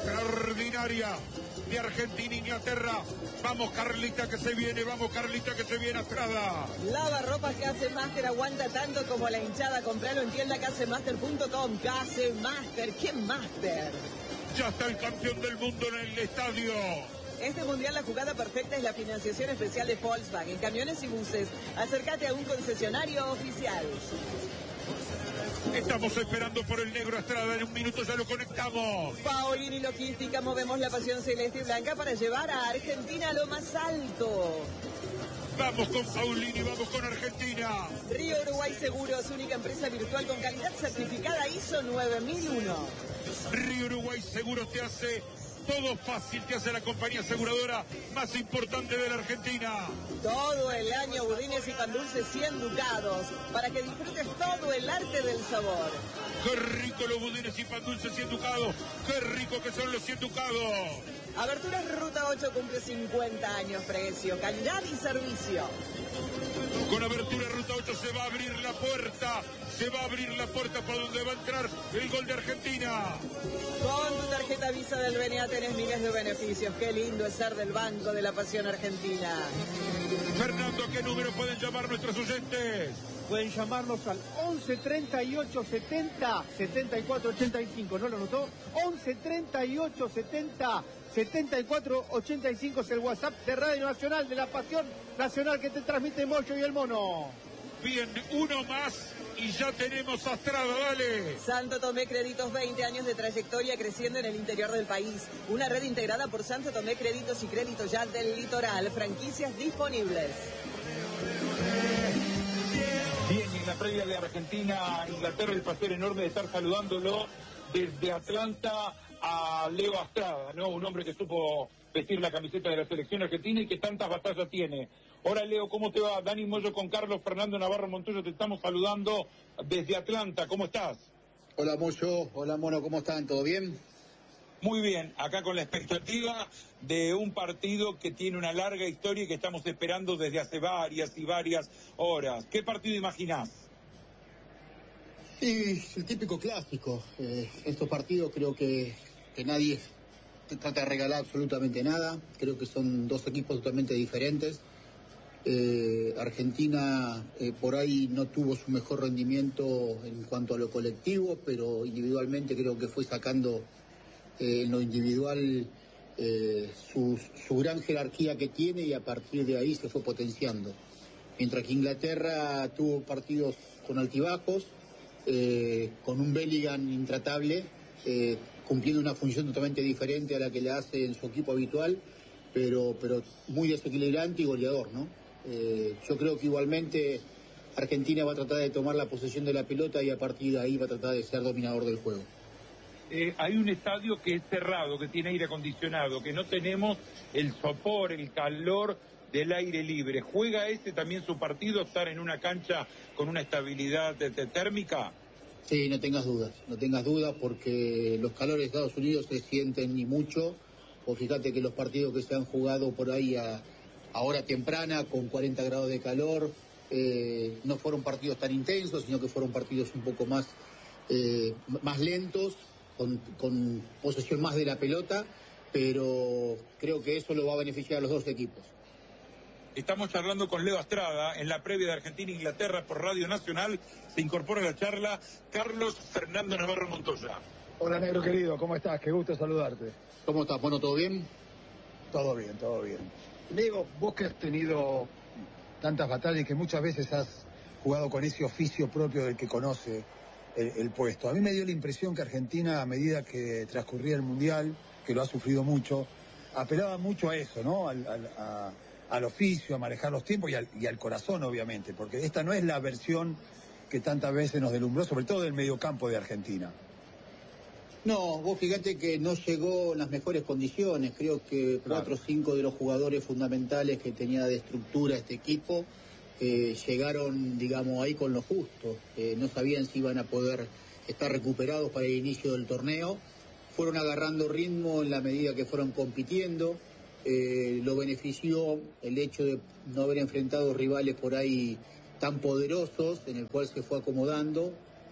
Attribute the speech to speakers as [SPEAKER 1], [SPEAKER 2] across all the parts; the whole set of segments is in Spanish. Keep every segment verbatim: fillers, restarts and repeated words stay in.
[SPEAKER 1] extraordinaria de Argentina e Inglaterra. Vamos Carlita que se viene, vamos Carlita que se viene Estrada.
[SPEAKER 2] Lava ropa Casemaster, aguanta tanto como la hinchada. Compralo en tienda casemaster punto com. Casemaster, ¿qué Master?
[SPEAKER 1] Ya está el campeón del mundo en el estadio.
[SPEAKER 2] Este mundial la jugada perfecta es la financiación especial de Volkswagen, camiones y buses. Acércate a un concesionario oficial.
[SPEAKER 1] Estamos esperando por el negro Estrada, en un minuto ya lo conectamos.
[SPEAKER 2] Paolini Logística, movemos la pasión celeste y blanca para llevar a Argentina a lo más alto.
[SPEAKER 1] Vamos con Paolini, vamos con Argentina.
[SPEAKER 2] Río Uruguay Seguros, única empresa virtual con calidad certificada I S O nueve mil uno.
[SPEAKER 1] Río Uruguay Seguros te hace todo fácil, te hace la compañía aseguradora más importante de la Argentina.
[SPEAKER 2] Todo el año budines y pan dulces cien ducados, para que disfrutes todo el arte del sabor.
[SPEAKER 1] Qué rico los budines y pan dulces cien ducados, qué rico que son los cien ducados.
[SPEAKER 2] Aberturas Ruta ocho cumple cincuenta años, precio, calidad y servicio.
[SPEAKER 1] Con Abertura Ruta ocho se va a abrir la puerta, se va a abrir la puerta para donde va a entrar el gol de Argentina.
[SPEAKER 2] Con tu tarjeta Visa del B N A tenés miles de beneficios. Qué lindo es ser del Banco de la Pasión Argentina.
[SPEAKER 1] Fernando, ¿a qué número pueden llamar nuestros oyentes?
[SPEAKER 3] Pueden llamarnos al once treinta y ocho setenta setenta y cuatro ochenta y cinco, ¿no lo notó? once treinta y ocho setenta setenta y cuatro ochenta y cinco es el WhatsApp de Radio Nacional, de la Pasión Nacional que te transmite Moyo y el Mono.
[SPEAKER 1] Bien, uno más y ya tenemos a Estrada, dale.
[SPEAKER 2] Santo Tomé Créditos, veinte años de trayectoria creciendo en el interior del país. Una red integrada por Santo Tomé Créditos y Créditos Ya del Litoral. Franquicias disponibles.
[SPEAKER 4] Bien, en la previa de Argentina, Inglaterra, el placer enorme de estar saludándolo desde Atlanta a Leo Estrada, ¿no? Un hombre que supo vestir la camiseta de la selección argentina y que tantas batallas tiene. Hola Leo, ¿cómo te va? Dani Moyo con Carlos Fernando Navarro Montoya, te estamos saludando desde Atlanta, ¿cómo estás?
[SPEAKER 5] Hola Moyo, hola Mono, ¿cómo están? ¿Todo bien?
[SPEAKER 4] Muy bien, acá con la expectativa de un partido que tiene una larga historia y que estamos esperando desde hace varias y varias horas. ¿Qué partido imaginás?
[SPEAKER 5] Y el típico clásico. Eh, estos partidos creo que, que nadie trata de regalar absolutamente nada. Creo que son dos equipos totalmente diferentes. Eh, Argentina eh, por ahí no tuvo su mejor rendimiento en cuanto a lo colectivo, pero individualmente creo que fue sacando eh, en lo individual eh, su, su gran jerarquía que tiene y a partir de ahí se fue potenciando. Mientras que Inglaterra tuvo partidos con altibajos, eh, con un Bellingham intratable, eh, cumpliendo una función totalmente diferente a la que le hace en su equipo habitual, pero, pero muy desequilibrante y goleador, ¿no? Eh, yo creo que igualmente Argentina va a tratar de tomar la posesión de la pelota y a partir de ahí va a tratar de ser dominador del juego.
[SPEAKER 4] Eh, hay un estadio que es cerrado, que tiene aire acondicionado, que no tenemos el sopor, el calor del aire libre. ¿Juega este también su partido, estar en una cancha con una estabilidad de, de térmica?
[SPEAKER 5] Sí, no tengas dudas, no tengas dudas porque los calores de Estados Unidos se sienten ni mucho. O fíjate que los partidos que se han jugado por ahí a, a hora temprana, con cuarenta grados de calor, eh, no fueron partidos tan intensos, sino que fueron partidos un poco más, eh, más lentos, con, con posesión más de la pelota, pero creo que eso lo va a beneficiar a los dos equipos.
[SPEAKER 4] Estamos charlando con Leo Estrada en la previa de Argentina-Inglaterra por Radio Nacional. Se incorpora a la charla Carlos Fernando Navarro Montoya.
[SPEAKER 3] Hola negro querido, ¿cómo estás? Qué gusto saludarte.
[SPEAKER 5] ¿Cómo estás? Bueno, ¿todo bien?
[SPEAKER 3] Todo bien, todo bien. Diego, vos que has tenido tantas batallas y que muchas veces has jugado con ese oficio propio del que conoce el, el puesto. A mí me dio la impresión que Argentina, a medida que transcurría el Mundial, que lo ha sufrido mucho, apelaba mucho a eso, ¿no? Al, al, a, al oficio, a manejar los tiempos y al, y al corazón, obviamente, porque esta no es la versión que tantas veces nos delumbró, sobre todo del mediocampo de Argentina.
[SPEAKER 5] No, vos fíjate que no llegó en las mejores condiciones. Creo que cuatro o cinco de los jugadores fundamentales que tenía de estructura este equipo eh, llegaron, digamos, ahí con lo justo. Eh, no sabían si iban a poder estar recuperados para el inicio del torneo. Fueron agarrando ritmo en la medida que fueron compitiendo. Eh, lo benefició el hecho de no haber enfrentado rivales por ahí tan poderosos, en el cual se fue acomodando.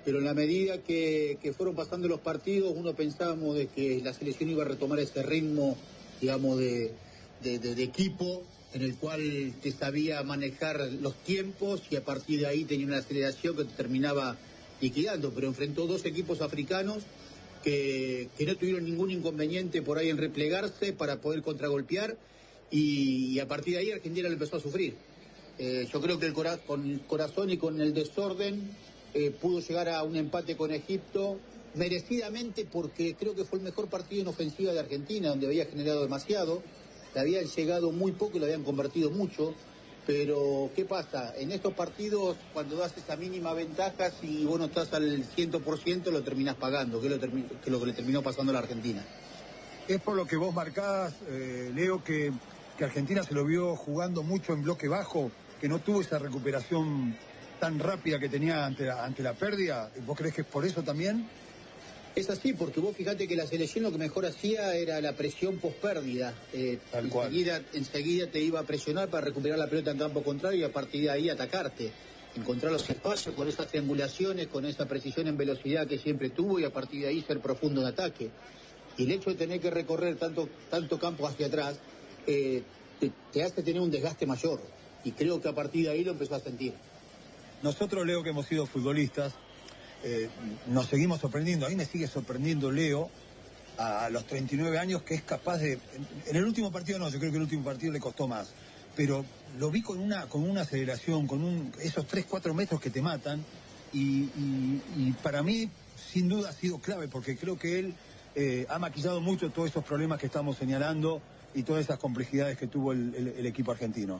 [SPEAKER 5] pero en la medida que, que fueron pasando los partidos, uno pensábamos de que la selección iba a retomar ese ritmo, digamos, de, de, de, de equipo, en el cual te sabía manejar los tiempos y a partir de ahí tenía una aceleración que te terminaba liquidando, pero enfrentó dos equipos africanos que, que no tuvieron ningún inconveniente por ahí en replegarse para poder contragolpear y, y a partir de ahí Argentina lo empezó a sufrir. Eh, yo creo que el cora con el corazón y con el desorden eh, pudo llegar a un empate con Egipto merecidamente porque creo que fue el mejor partido en ofensiva de Argentina, donde había generado demasiado, le habían llegado muy poco y lo habían convertido mucho. Pero, ¿qué pasa? En estos partidos, cuando das esa mínima ventaja, si vos no estás al cien por ciento, lo terminás pagando, que es lo, que es lo que le terminó pasando a la Argentina.
[SPEAKER 3] Es por lo que vos marcás, eh, Leo, que, que Argentina se lo vio jugando mucho en bloque bajo, que no tuvo esa recuperación tan rápida que tenía ante la, ante la pérdida. ¿Vos creés que es por eso también?
[SPEAKER 5] Es así, porque vos fijate que la selección lo que mejor hacía era la presión post-pérdida. Eh, enseguida, enseguida te iba a presionar para recuperar la pelota en campo contrario y a partir de ahí atacarte. Encontrar los espacios con esas triangulaciones, con esa precisión en velocidad que siempre tuvo y a partir de ahí ser profundo en ataque. Y el hecho de tener que recorrer tanto, tanto campo hacia atrás eh, te, te hace tener un desgaste mayor. Y creo que a partir de ahí lo empezó a sentir.
[SPEAKER 3] Nosotros, Leo, que hemos sido futbolistas, Eh, nos seguimos sorprendiendo. A mí me sigue sorprendiendo Leo a, a los treinta y nueve años, que es capaz de, en, en el último partido no, yo creo que el último partido le costó más, pero lo vi con una con una aceleración, con un, esos tres cuatro metros que te matan y, y, y para mí sin duda ha sido clave porque creo que él eh, ha maquillado mucho todos esos problemas que estamos señalando y todas esas complejidades que tuvo el, el, el equipo argentino.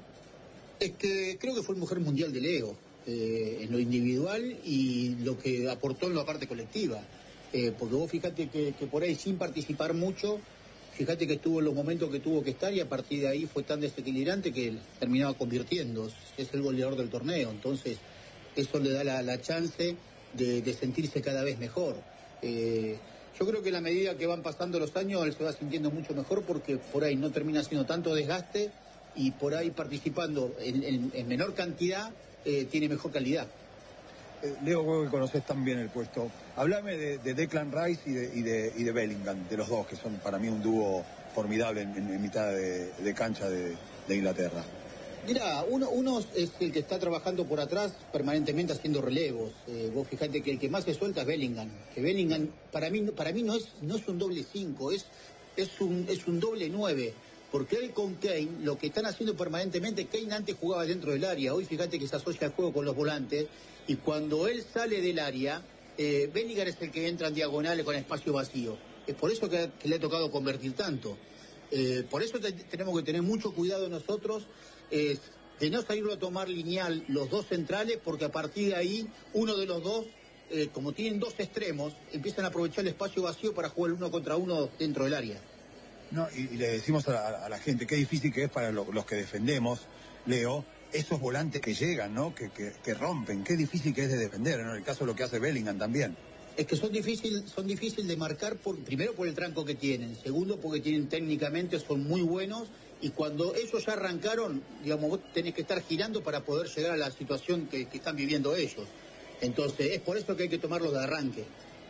[SPEAKER 5] Es que creo que fue el mejor mundial de Leo. Eh, en lo individual y lo que aportó en la parte colectiva. Eh, porque vos fíjate que, que por ahí sin participar mucho, fíjate que estuvo en los momentos que tuvo que estar y a partir de ahí fue tan desequilibrante que terminaba convirtiendo. Es el goleador del torneo, entonces eso le da la, la chance de, de sentirse cada vez mejor. Eh, yo creo que a la medida que van pasando los años él se va sintiendo mucho mejor porque por ahí no termina siendo tanto desgaste y por ahí participando en, en, en menor cantidad Eh, tiene mejor calidad.
[SPEAKER 3] Eh, Leo, vos que conocés tan bien el puesto, hablame de, de Declan Rice y de, y, de, y de Bellingham, de los dos, que son para mí un dúo formidable en, en, en mitad de, de cancha de, de Inglaterra.
[SPEAKER 5] Mirá, uno, uno es el que está trabajando por atrás permanentemente haciendo relevos. Eh, vos fijate que el que más se suelta es Bellingham. Que Bellingham para mí, para mí no es, no es un doble cinco, es, es, un, es un doble nueve. Porque él con Kane, lo que están haciendo permanentemente, Kane antes jugaba dentro del área, hoy fíjate que se asocia al juego con los volantes, y cuando él sale del área, eh, Bellingham es el que entra en diagonales con espacio vacío. Es por eso que, que le ha tocado convertir tanto. Eh, por eso te, tenemos que tener mucho cuidado nosotros, eh, de no salirlo a tomar lineal los dos centrales, porque a partir de ahí, uno de los dos, eh, como tienen dos extremos, empiezan a aprovechar el espacio vacío para jugar uno contra uno dentro del área.
[SPEAKER 3] No, y, y le decimos a la, a la gente qué difícil que es para lo, los que defendemos, Leo, esos volantes que llegan, ¿no? Que, que, que rompen, qué difícil que es de defender, ¿no? En el caso de lo que hace Bellingham también.
[SPEAKER 5] Es que son difíciles son difícil de marcar, por, primero por el tranco que tienen, segundo porque tienen técnicamente, son muy buenos, y cuando ellos ya arrancaron, digamos, vos tenés que estar girando para poder llegar a la situación que, que están viviendo ellos. Entonces, es por eso que hay que tomarlos de arranque.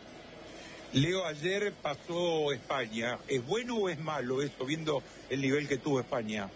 [SPEAKER 4] Leo, ayer pasó España. ¿Es bueno o es malo eso, viendo el nivel que tuvo España?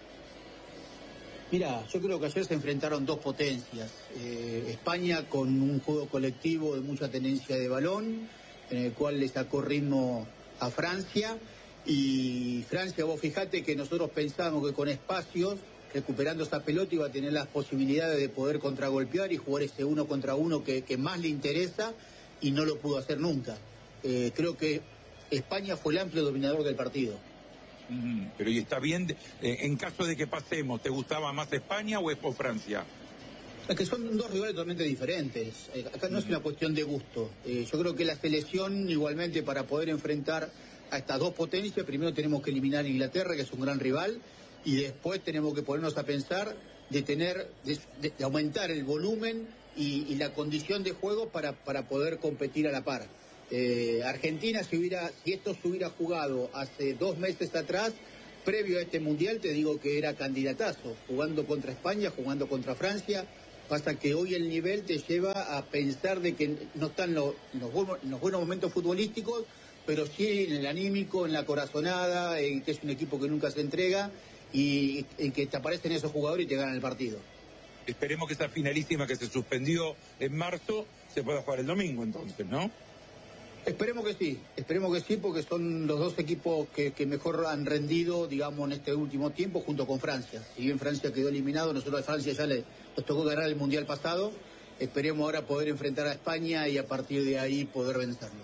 [SPEAKER 5] Mira, yo creo que ayer se enfrentaron dos potencias. Eh, España con un juego colectivo de mucha tenencia de balón, en el cual le sacó ritmo a Francia. Y Francia, vos fijate que nosotros pensábamos que con espacios, recuperando esa pelota, iba a tener las posibilidades de poder contragolpear y jugar ese uno contra uno que, que más le interesa, y no lo pudo hacer nunca. Eh, creo que España fue el amplio dominador del partido.
[SPEAKER 4] Mm, pero y está bien, eh, en caso de que pasemos, ¿te gustaba más España o es por Francia?
[SPEAKER 5] Es que son dos rivales totalmente diferentes. Eh, acá no es una cuestión de gusto. Eh, yo creo que la selección, igualmente, para poder enfrentar a estas dos potencias, primero tenemos que eliminar a Inglaterra, que es un gran rival, y después tenemos que ponernos a pensar de tener, de, de aumentar el volumen y, y la condición de juego para, para poder competir a la par. Eh, Argentina, si hubiera, si esto se hubiera jugado hace dos meses atrás, previo a este mundial, te digo que era candidatazo, jugando contra España, jugando contra Francia, Pasa que hoy el nivel te lleva a pensar de que no están los, los, buenos, los buenos momentos futbolísticos, pero sí en el anímico, en la corazonada, en que es un equipo que nunca se entrega y en que te aparecen esos jugadores y te ganan el partido.
[SPEAKER 4] Esperemos que esa finalísima que se suspendió en marzo se pueda jugar el domingo entonces, ¿no?
[SPEAKER 5] Esperemos que sí, esperemos que sí, porque son los dos equipos que, que mejor han rendido, digamos, en este último tiempo, junto con Francia. Si bien Francia quedó eliminado, nosotros a Francia ya le, nos tocó ganar el Mundial pasado. Esperemos ahora poder enfrentar a España y a partir de ahí poder vencerlo.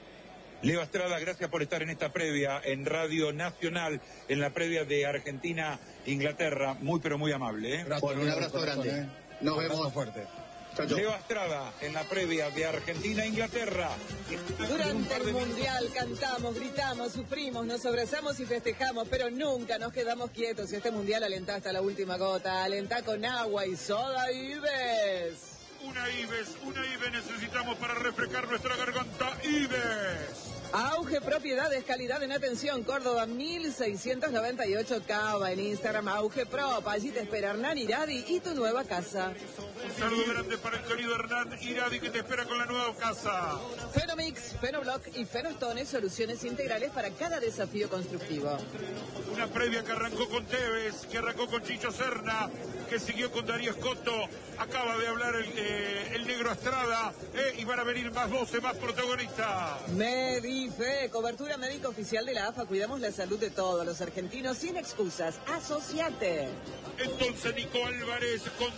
[SPEAKER 4] Leo Astrada, gracias por estar en esta previa en Radio Nacional, en la previa de Argentina-Inglaterra. Muy, pero muy amable, ¿eh?
[SPEAKER 5] Gracias, bueno, un abrazo grande. ¿eh? Nos
[SPEAKER 3] un
[SPEAKER 5] vemos.
[SPEAKER 3] abrazo fuerte.
[SPEAKER 4] Leo Astrada en la previa de Argentina-Inglaterra.
[SPEAKER 2] Durante el Mundial cantamos, gritamos, sufrimos, nos abrazamos y festejamos, pero nunca nos quedamos quietos. Este Mundial alentá hasta la última gota, alentá con agua y soda Ives.
[SPEAKER 1] Una Ives, una Ives necesitamos para refrescar nuestra garganta. Ives.
[SPEAKER 2] Auge Propiedades, calidad en atención, Córdoba mil seiscientos noventa y ocho Cava, en Instagram Auge Prop, allí te espera Hernán Iradi y tu nueva casa.
[SPEAKER 1] Un saludo grande para el querido Hernán Iradi que te espera con la nueva casa.
[SPEAKER 2] Fenomix, Fenoblock y Fenostone, soluciones integrales para cada desafío constructivo.
[SPEAKER 1] Una previa que arrancó con Tevez, que arrancó con Chicho Serna, que siguió con Darío Escoto, acaba de hablar el, eh, el negro Astrada, eh, y van a venir más voces, más protagonistas.
[SPEAKER 2] Medife, cobertura médica oficial de la A F A, cuidamos la salud de todos los argentinos sin excusas, asociate.
[SPEAKER 1] Entonces Nico Álvarez con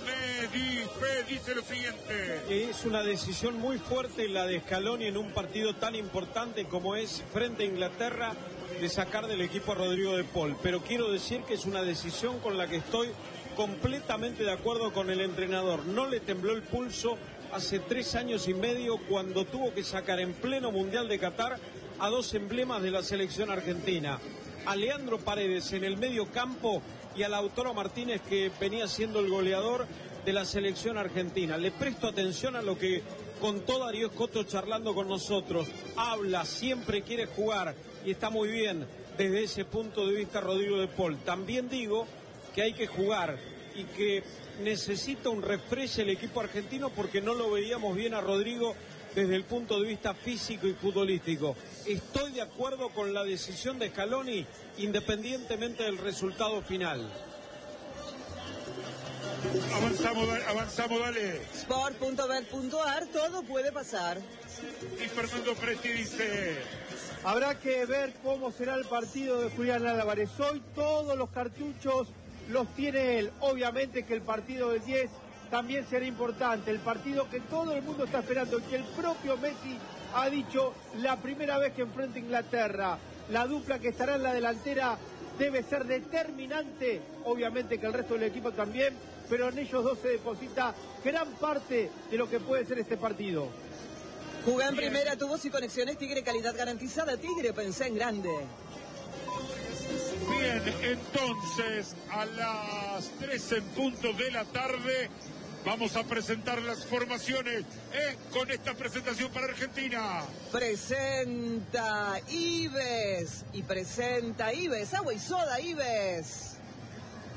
[SPEAKER 1] Medife dice lo siguiente.
[SPEAKER 6] Es una decisión muy fuerte la de Scaloni en un partido tan importante como es frente a Inglaterra, de sacar del equipo a Rodrigo de Paul, pero quiero decir que es una decisión con la que estoy completamente de acuerdo con el entrenador. No le tembló el pulso hace tres años y medio cuando tuvo que sacar en pleno Mundial de Qatar a dos emblemas de la selección argentina, a Leandro Paredes en el medio campo y a Lautaro Martínez, que venía siendo el goleador de la selección argentina. Le presto atención a lo que contó Darío Escoto charlando con nosotros. Habla, siempre quiere jugar y está muy bien desde ese punto de vista Rodrigo de Paul. También digo que hay que jugar y que necesita un refresh el equipo argentino porque no lo veíamos bien a Rodrigo desde el punto de vista físico y futbolístico. Estoy de acuerdo con la decisión de Scaloni independientemente del resultado final.
[SPEAKER 1] Avanzamos, avanzamos, dale.
[SPEAKER 2] Sport punto bet punto ar, todo puede pasar.
[SPEAKER 1] Y Fernando Presti dice...
[SPEAKER 7] Habrá que ver cómo será el partido de Julián Álvarez. Hoy todos los cartuchos los tiene él. Obviamente que el partido del diez también será importante. El partido que todo el mundo está esperando, que el propio Messi ha dicho la primera vez que enfrenta a Inglaterra. La dupla que estará en la delantera debe ser determinante. Obviamente que el resto del equipo también, pero en ellos dos se deposita gran parte de lo que puede ser este partido.
[SPEAKER 2] Jugá en primera, tubos y conexiones Tigre, calidad garantizada. Tigre, pensé en grande.
[SPEAKER 1] Bien, entonces a las tres en punto de la tarde vamos a presentar las formaciones eh, con esta presentación para Argentina.
[SPEAKER 2] Presenta Ives y presenta Ives, agua y soda Ives.